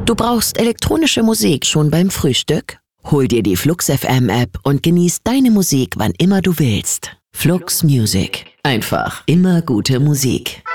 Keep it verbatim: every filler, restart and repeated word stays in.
Du brauchst elektronische Musik schon beim Frühstück? Hol dir die Flux F M App und genieß deine Musik, wann immer du willst. Flux Music. Einfach immer gute Musik.